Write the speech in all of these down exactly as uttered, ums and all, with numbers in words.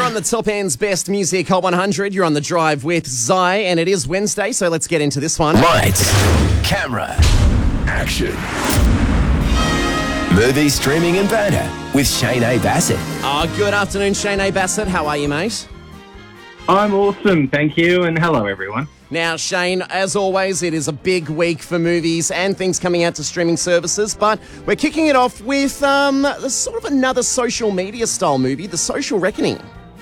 on the Top End's Best Music Hot one hundred. You're on the drive with Zai, and it is Wednesday, so let's get into this one. Lights, camera, action. Movie, streaming and banter with Shane A. Bassett. Oh, good afternoon, Shane A. Bassett. How are you, mate? I'm awesome, thank you, and hello, everyone. Now, Shane, as always, it is a big week for movies and things coming out to streaming services, but we're kicking it off with um, sort of another social media style movie, The Social Reckoning.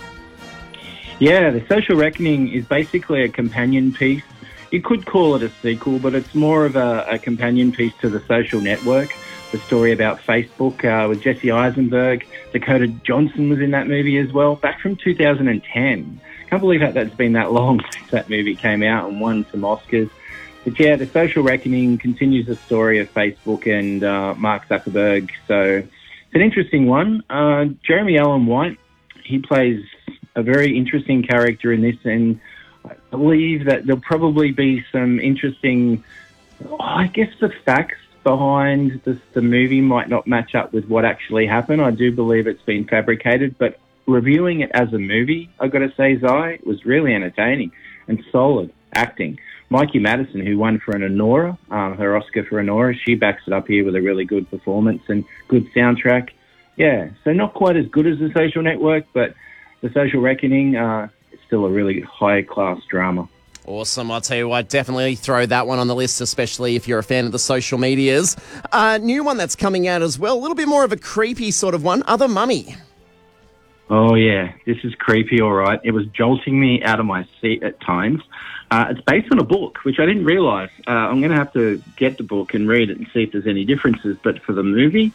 Yeah, The Social Reckoning is basically a companion piece. You could call it a sequel, but it's more of a, a companion piece to The Social Network, the story about Facebook uh, with Jesse Eisenberg. Dakota Johnson was in that movie as well, back from two thousand ten. Can't believe that that's been that long since that movie came out and won some Oscars. But yeah, The Social Reckoning continues the story of Facebook and uh, Mark Zuckerberg. So it's an interesting one. Uh, Jeremy Allen White, he plays a very interesting character in this, and I believe that there'll probably be some interesting, oh, I guess the facts behind this, the movie might not match up with what actually happened. I do believe it's been fabricated, but reviewing it as a movie, I've got to say, Zai, was really entertaining and solid acting. Mikey Madison, who won for an Anora, um, her Oscar for Anora, she backs it up here with a really good performance and good soundtrack. Yeah, so not quite as good as The Social Network, but The Social Reckoning uh, is still a really high-class drama. Awesome. I'll tell you what, definitely throw that one on the list, especially if you're a fan of the social medias. Uh, new one that's coming out as well, a little bit more of a creepy sort of one, Other Mummy. Oh, yeah, this is creepy, all right. It was jolting me out of my seat at times. Uh, it's based on a book, which I didn't realise. Uh, I'm going to have to get the book and read it and see if there's any differences. But for the movie,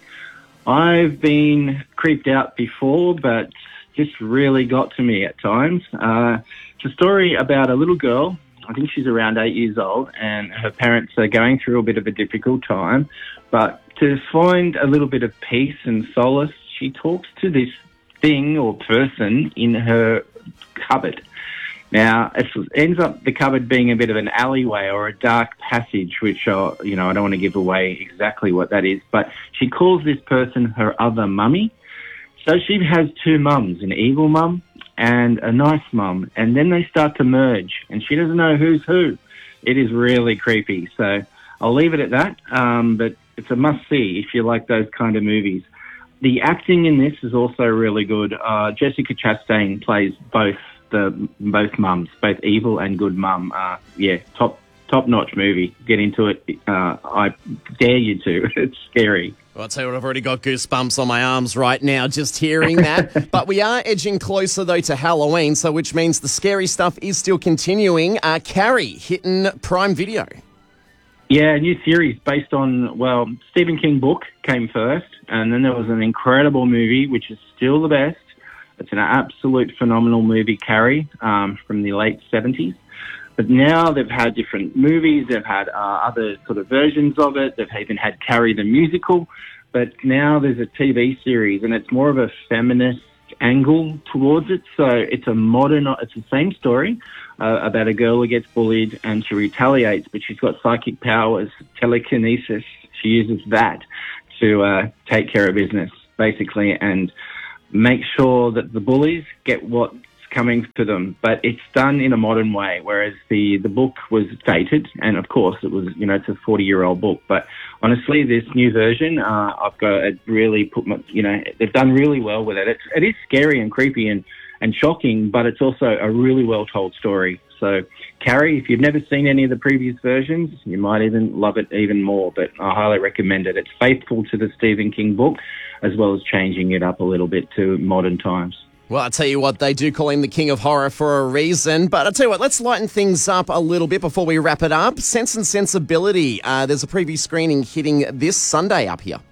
I've been creeped out before, but this really got to me at times. Uh, it's a story about a little girl. I think she's around eight years old, and her parents are going through a bit of a difficult time. But to find a little bit of peace and solace, she talks to this thing or person in her cupboard. Now, it ends up the cupboard being a bit of an alleyway or a dark passage, which, uh, you know, I don't want to give away exactly what that is, but she calls this person her other mummy. So she has two mums, an evil mum and a nice mum, and then they start to merge, and she doesn't know who's who. It is really creepy, so I'll leave it at that, um, but it's a must-see if you like those kind of movies. The acting in this is also really good. Uh, Jessica Chastain plays both the both mums, both evil and good mum. Uh, yeah, top top notch movie. Get into it. Uh, I dare you to. It's scary. Well, I'll tell you what, I've already got goosebumps on my arms right now just hearing that. But we are edging closer, though, to Halloween, so which means the scary stuff is still continuing. Uh, Carrie hitting Prime Video. Yeah, a new series based on, well, Stephen King book came first, and then there was an incredible movie, which is still the best. It's an absolute phenomenal movie, Carrie, um, from the late seventies. But now they've had different movies, they've had uh, other sort of versions of it, they've even had Carrie the musical, but now there's a T V series, and it's more of a feminist angle towards it. So it's a modern, it's the same story uh, about a girl who gets bullied and she retaliates, but she's got psychic powers, telekinesis. She uses that to uh, take care of business, basically, and make sure that the bullies get what's coming to them. But it's done in a modern way, whereas the, the book was dated, and of course it was, you know, it's a forty-year-old book. But honestly, this new version, uh, I've got it really put my, you know, they've done really well with it. It's, it is scary and creepy and, and shocking, but it's also a really well-told story. So, Carrie, if you've never seen any of the previous versions, you might even love it even more, but I highly recommend it. It's faithful to the Stephen King book, as well as changing it up a little bit to modern times. Well, I'll tell you what, they do call him the King of Horror for a reason. But I'll tell you what, let's lighten things up a little bit before we wrap it up. Sense and Sensibility. Uh, there's a preview screening hitting this Sunday up here.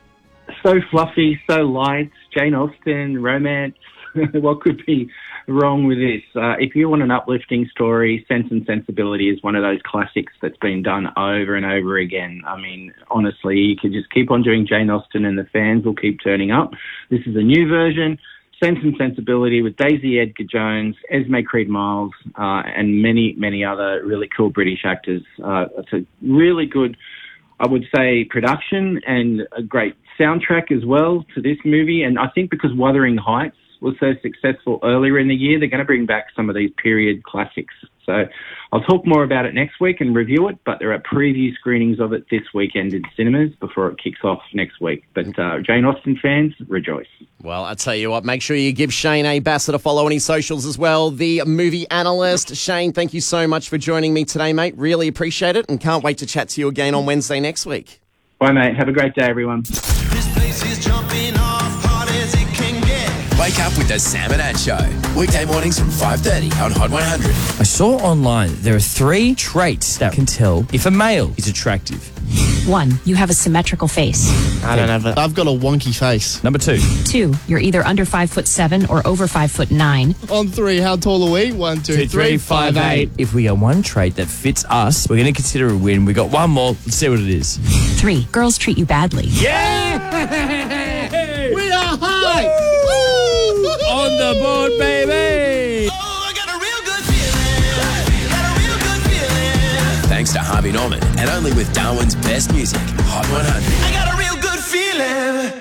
So fluffy, so light. Jane Austen, romance. What could be wrong with this? Uh, if you want an uplifting story, Sense and Sensibility is one of those classics that's been done over and over again. I mean, honestly, you could just keep on doing Jane Austen and the fans will keep turning up. This is a new version. Sense and Sensibility with Daisy Edgar Jones, Esme Creed Miles, uh, and many, many other really cool British actors. Uh, it's a really good, I would say, production and a great soundtrack as well to this movie. And I think because Wuthering Heights was so successful earlier in the year, they're going to bring back some of these period classics. So I'll talk more about it next week and review it, but there are preview screenings of it this weekend in cinemas before it kicks off next week. But uh, Jane Austen fans, rejoice. Well, I tell you what, make sure you give Shane A. Bassett a follow on his socials as well, the movie analyst. Shane, thank you so much for joining me today, mate. Really appreciate it and can't wait to chat to you again on Wednesday next week. Bye, mate. Have a great day, everyone. This place is jumping off hard as it can get. Wake up with the Sam and Ad Show. Weekday mornings from five thirty on Hot one hundred. I saw online there are three traits that can tell if a male is attractive. One, you have a symmetrical face. I don't have it. I've got a wonky face. Number two. Two, you're either under five foot seven or over five foot nine. On three, how tall are we? One, two, two three, five, eight. If we get one trait that fits us, we're going to consider a win. We got one more. Let's see what it is. Three, girls treat you badly. Yeah! We are high! On the board, baby! Oh, I got a real good feeling. Got a real good feeling. Thanks to Harvey Norman and only with Darwin's best music, Hot one hundred. I got a real good feeling.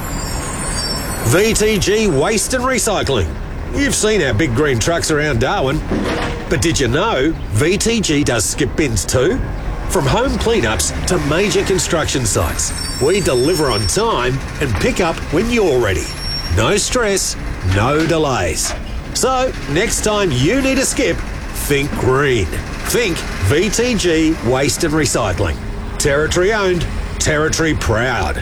V T G Waste and Recycling. You've seen our big green trucks around Darwin. But did you know V T G does skip bins too? From home cleanups to major construction sites, we deliver on time and pick up when you're ready. No stress, no delays. So, next time you need a skip, think green. Think V T G Waste and Recycling. Territory owned, territory proud.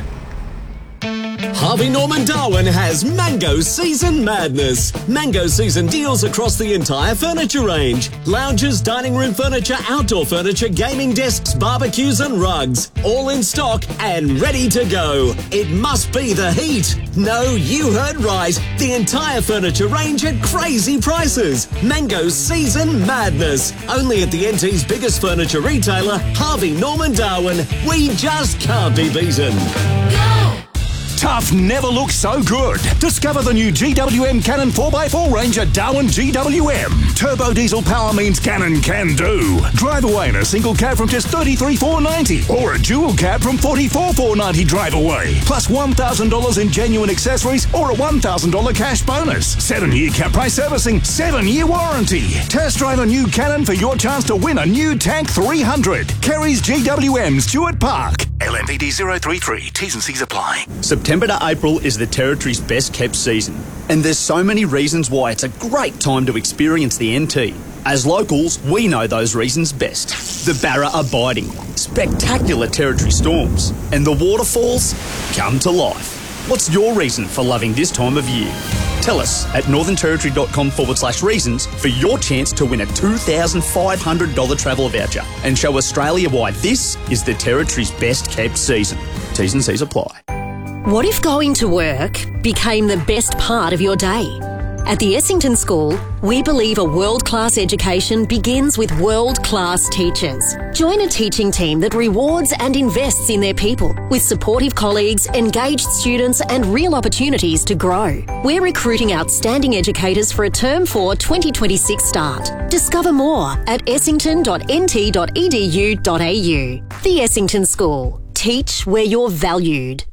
Harvey Norman Darwin has Mango Season Madness. Mango Season deals across the entire furniture range. Lounges, dining room furniture, outdoor furniture, gaming desks, barbecues and rugs. All in stock and ready to go. It must be the heat. No, you heard right. The entire furniture range at crazy prices. Mango Season Madness. Only at the N T's biggest furniture retailer, Harvey Norman Darwin. We just can't be beaten. Tough never looked so good. Discover the new G W M Cannon four by four range at Darwin G W M. Turbo diesel power means Cannon can do. Drive away in a single cab from just thirty-three thousand four hundred ninety dollars or a dual cab from forty-four thousand four hundred ninety dollars drive away. Plus one thousand dollars in genuine accessories or a one thousand dollars cash bonus. seven-year cap price servicing, seven-year warranty. Test drive a new Cannon for your chance to win a new Tank three hundred. Kerry's G W M Stewart Park. L M P D zero three three. T's and C's apply. September to April is the Territory's best kept season, and there's so many reasons why it's a great time to experience the N T. As locals, we know those reasons best. The Barra are biting, spectacular Territory storms, and the waterfalls come to life. What's your reason for loving this time of year? Tell us at northernterritory.com forward slash reasons for your chance to win a two thousand five hundred dollars travel voucher and show Australia why this is the Territory's best kept season. T's and C's apply. What if going to work became the best part of your day? At the Essington School, we believe a world-class education begins with world-class teachers. Join a teaching team that rewards and invests in their people with supportive colleagues, engaged students and real opportunities to grow. We're recruiting outstanding educators for a Term four twenty twenty-six start. Discover more at essington dot n t dot e d u dot a u. The Essington School. Teach where you're valued.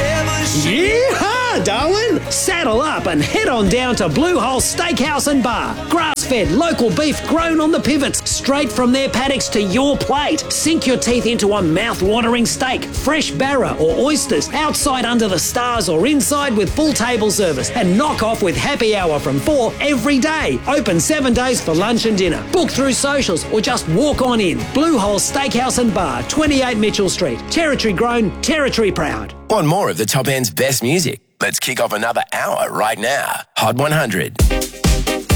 Yeehaw, Darwin! Saddle up and head on down to Blue Hole Steakhouse and Bar. Grass-fed local beef grown on the pivots, straight from their paddocks to your plate. Sink your teeth into a mouth-watering steak, fresh barra or oysters, outside under the stars or inside with full table service, and knock off with happy hour from four every day. Open seven days for lunch and dinner. Book through socials or just walk on in. Blue Hole Steakhouse and Bar, twenty-eight Mitchell Street. Territory grown, territory proud. Want more of the top end's best music? Let's kick off another hour right now. Hot one hundred.